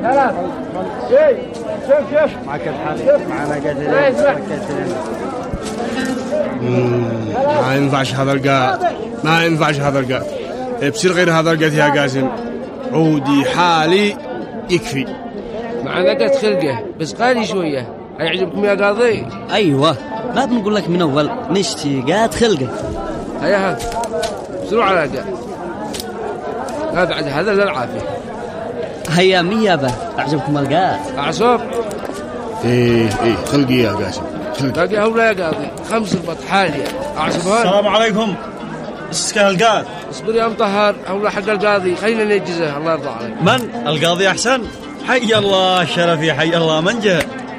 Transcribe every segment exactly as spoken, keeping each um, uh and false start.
معك الحال معنا قاتلين. ما ينفعش هذا القات، ما ينفعش هذا القات. بصير غير هذا القات يا قاسم. عودي حالي يكفي. معنا قات خلقه بس قالي شوية. هيعجبكم يا قاضي؟ أيوة، ما بنقول لك من أول نشتي قات خلقه. هيا هذا بسرعة على قات. هذا عاد هذا للعافية. هيا ميابة، أعجبكم القات؟ أعصب. إيه إيه خلقي يا قاسم. باقي هولا يا قاضي خمس ربط حالية. أعصبها. السلام عليكم. اسكه القاضي. اصبر يا مطهر، هولا حق القاضي خلينا نجزه الله يرضى عليك. من القاضي أحسن؟ حي الله شرفي، حي الله منجه.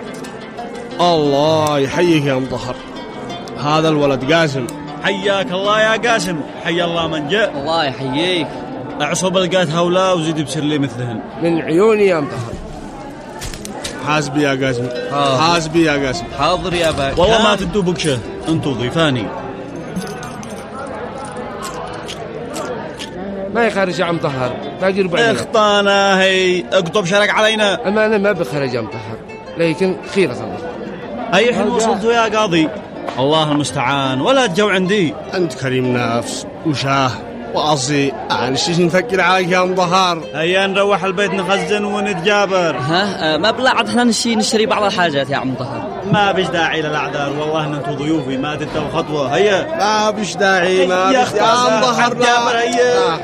الله يحييك يا مطهر. هذا الولد قاسم. حياك الله يا قاسم، حي الله منجه. الله يحييك. أعصب القات هولا وزيد بسر لي مثلهن. من عيوني يا مطهر. حاسبي يا قاسم، حاسبي يا قاسم. حاضر يا باك. والله ما تدوا بكشه، انتو ضيفاني. ما يخرج يا مطهر، باقي ربع. اخطانا هي اقطب شرك علينا. أما أنا ما بخرج يا مطهر، لكن خير خلص. هي حين وصلتوا يا قاضي. الله المستعان، ولا تجو عندي. أنت كريم نفس وشاه وأصي. أنا شيش نفكر عليك يا مطهر. هيا نروح البيت نخزن ونتجابر. ها أه ما بلا عاد احنا نشي نشتري بعض الحاجات يا عم مطهر. ما بيش داعي للأعذار، والله ان انتو ضيوفي ما تدوا خطوة. هيا ما بيش داعي، ما يا بيش يا مطهر. جابر هيا.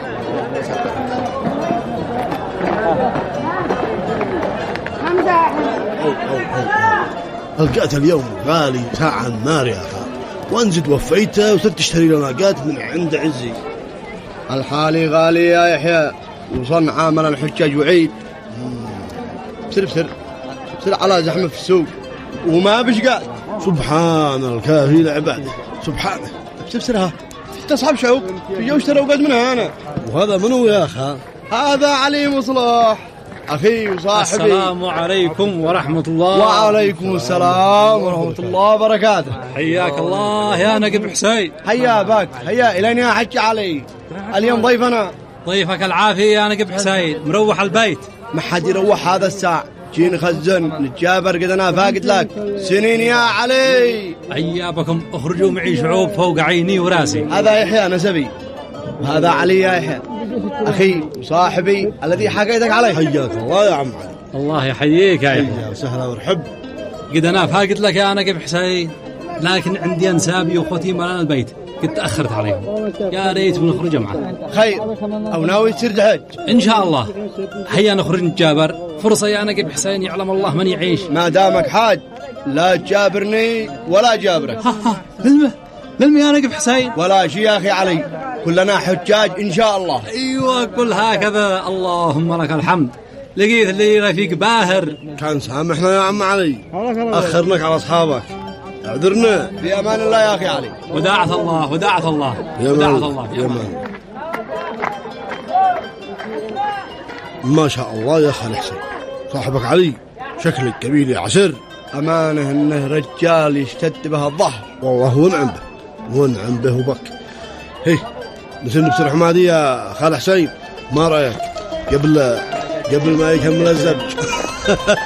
القات اليوم غالي ساعة النار يا أخي، وأنزد وفيته وصرت تشتري لنا قات من عند عزي. الحالي غالي يا يحيى، وصلنا عامل الحجاج وعيد. بسر بسر بسر على زحمة في السوق وما بش قات. سبحان الكافي لعباده، سبحانه. بسر بسرها تصحب شوق في جو اشتروا قد منها أنا. وهذا منو يا أخي؟ هذا علي مصلح أخي وصاحبي. السلام عليكم ورحمة الله. وعليكم السلام ورحمة الله وبركاته. حياك الله يا نقب حسين. هيا باك هيا إلين يا حج علي. اليوم ضيفنا. ضيفك العافية يا نقب حسين. مروح البيت. ما حد يروح هذا الساعة. جين خزن نتجابر قد أنا فاقد لك سنين يا علي. عيابكم اخرجوا معي شعوب فوق عيني وراسي. هذا يحيى نسبي، هذا علي يا يحيى أخي وصاحبي الذي حكيتك عليه. حياك الله يا عم علي. الله يحييك يا يحيى. وسهلا ورحب. قد أنا فاقد لك يا نقب حسين، لكن عندي أنسابي وأخوتي مران البيت قد تأخرت عليهم. يا ريت بنخرج معك. خير أو ناوي تصير دحج؟ إن شاء الله. هيا نخرج نتجابر، فرصة يا نقب حسين يعلم الله من يعيش. ما دامك حاج لا تجابرني ولا جابرك. ها ها للمه للمه يا نقب حسين. ولا شيء يا أخي علي، كلنا حجاج إن شاء الله. أيوة كل هكذا. اللهم لك الحمد، لقيت اللي رفيق باهر. كان سامحنا يا عم علي، أخرناك على أصحابك، اعذرنا. في أمان الله يا أخي علي. وداعة الله وداعة الله وداعة الله يا مان. ما شاء الله يا خال حسين، صاحبك علي شكلك كبير يا عسر. أمانه إنه رجال يشتد به الظهر. والله ونعم به ونعم به وبك. هي نسن بسر حمادي يا خال حسين، ما رأيك قبل قبل ما يكمل الزبج؟